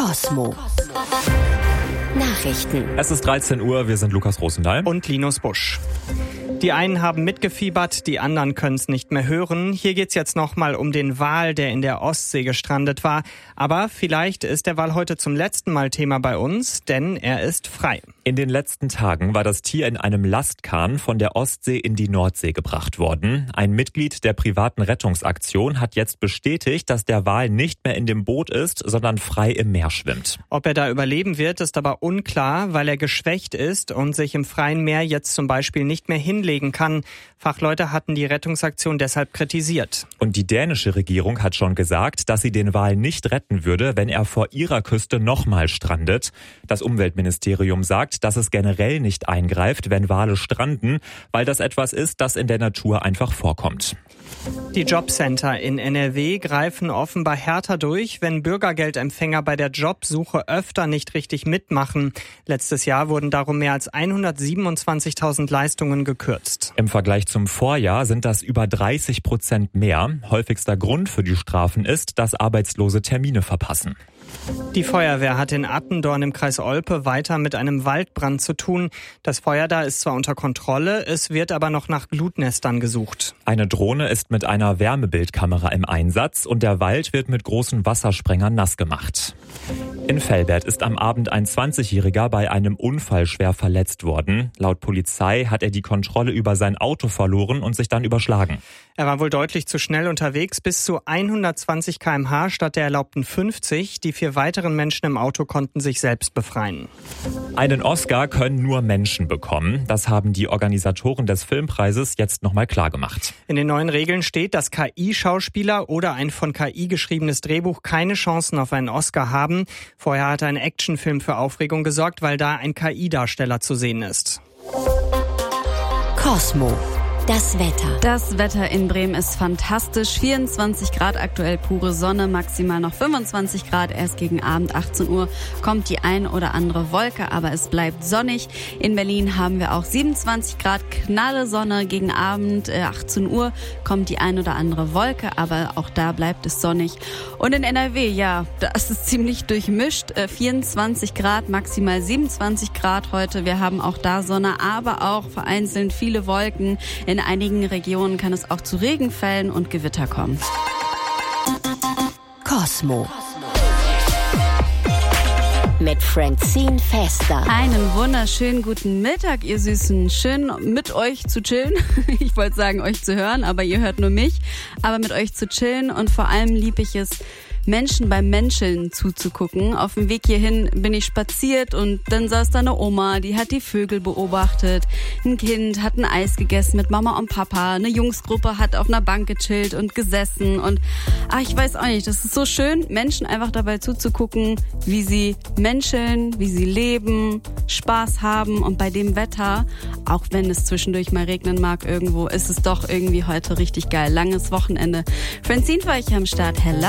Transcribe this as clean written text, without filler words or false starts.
Kosmo. Nachrichten. Es ist 13 Uhr, wir sind Lukas Rosendahl und Linus Busch. Die einen haben mitgefiebert, die anderen können es nicht mehr hören. Hier geht's jetzt nochmal um den Wal, der in der Ostsee gestrandet war. Aber vielleicht ist der Wal heute zum letzten Mal Thema bei uns, denn er ist frei. In den letzten Tagen war das Tier in einem Lastkahn von der Ostsee in die Nordsee gebracht worden. Ein Mitglied der privaten Rettungsaktion hat jetzt bestätigt, dass der Wal nicht mehr in dem Boot ist, sondern frei im Meer schwimmt. Ob er da überleben wird, ist aber unklar, weil er geschwächt ist und sich im freien Meer jetzt zum Beispiel nicht mehr hinlegen kann. Fachleute hatten die Rettungsaktion deshalb kritisiert. Und die dänische Regierung hat schon gesagt, dass sie den Wal nicht retten würde, wenn er vor ihrer Küste nochmal strandet. Das Umweltministerium sagt, dass es generell nicht eingreift, wenn Wale stranden, weil das etwas ist, das in der Natur einfach vorkommt. Die Jobcenter in NRW greifen offenbar härter durch, wenn Bürgergeldempfänger bei der Jobsuche öfter nicht richtig mitmachen. Letztes Jahr wurden darum mehr als 127.000 Leistungen gekürzt. Im Vergleich zum Vorjahr sind das über 30% mehr. Häufigster Grund für die Strafen ist, dass Arbeitslose Termine verpassen. Die Feuerwehr hat in Attendorn im Kreis Olpe weiter mit einem Waldbrand zu tun. Das Feuer da ist zwar unter Kontrolle, es wird aber noch nach Glutnestern gesucht. Eine Drohne ist mit einer Wärmebildkamera im Einsatz und der Wald wird mit großen Wassersprengern nass gemacht. In Velbert ist am Abend ein 20-Jähriger bei einem Unfall schwer verletzt worden. Laut Polizei hat er die Kontrolle über sein Auto verloren und sich dann überschlagen. Er war wohl deutlich zu schnell unterwegs, bis zu 120 km/h statt der erlaubten 50. Die 4 weiteren Menschen im Auto konnten sich selbst befreien. Einen Oscar können nur Menschen bekommen. Das haben die Organisatoren des Filmpreises jetzt nochmal klargemacht. In den neuen Regeln steht, dass KI-Schauspieler oder ein von KI geschriebenes Drehbuch keine Chancen auf einen Oscar haben. Vorher hatte ein Actionfilm für Aufregung gesorgt, weil da ein KI-Darsteller zu sehen ist. Kosmo. Das Wetter. Das Wetter in Bremen ist fantastisch. 24 Grad aktuell, pure Sonne, maximal noch 25 Grad. Erst gegen Abend 18 Uhr kommt die ein oder andere Wolke, aber es bleibt sonnig. In Berlin haben wir auch 27 Grad, knalle Sonne. Gegen Abend 18 Uhr kommt die ein oder andere Wolke, aber auch da bleibt es sonnig. Und in NRW, ja, da ist es ziemlich durchmischt. 24 Grad, maximal 27 Grad heute. Wir haben auch da Sonne, aber auch vereinzelt viele Wolken. In einigen Regionen kann es auch zu Regenfällen und Gewitter kommen. Kosmo. Mit Francine Fester. Einen wunderschönen guten Mittag, ihr Süßen. Schön mit euch zu chillen. Ich wollte sagen, euch zu hören, aber ihr hört nur mich. Aber mit euch zu chillen und vor allem liebe ich es, Menschen beim Menscheln zuzugucken. Auf dem Weg hierhin bin ich spaziert und dann saß da eine Oma, die hat die Vögel beobachtet. Ein Kind hat ein Eis gegessen mit Mama und Papa. Eine Jungsgruppe hat auf einer Bank gechillt und gesessen. Und ich weiß auch nicht, das ist so schön, Menschen einfach dabei zuzugucken, wie sie menscheln, wie sie leben, Spaß haben. Und bei dem Wetter, auch wenn es zwischendurch mal regnen mag irgendwo, ist es doch irgendwie heute richtig geil. Langes Wochenende. Francine für euch am Start. Hello.